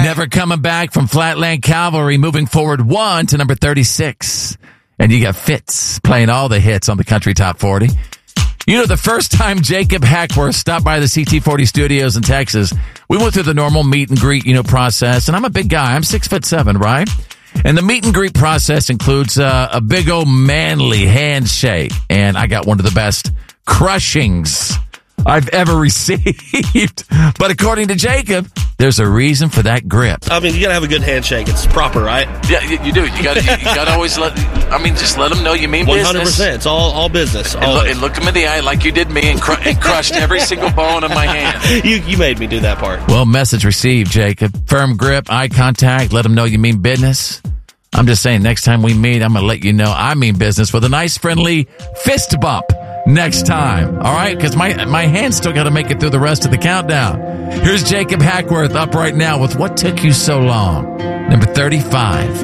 Never Coming Back from Flatland Cavalry, moving forward 1 to number 36. And you got Fitz playing all the hits on the Country Top 40. You know, the first time Jacob Hackworth stopped by the CT40 studios in Texas, we went through the normal meet and greet, process. And I'm a big guy. I'm 6'7", right? And the meet and greet process includes a big old manly handshake. And I got one of the best crushings I've ever received. But according to Jacob, there's a reason for that grip. I mean, you got to have a good handshake. It's proper, right? Yeah, you do. You got to always just let them know you mean 100%. business. 100%. It's all business. And look them in the eye like you did me and crushed every single bone in my hand. You made me do that part. Well, message received, Jacob. Firm grip, eye contact, let them know you mean business. I'm just saying, next time we meet, I'm going to let you know I mean business with a nice, friendly fist bump next time. All right? Because my hand's still got to make it through the rest of the countdown. Here's Jacob Hackworth up right now with What Took You So Long, number 35.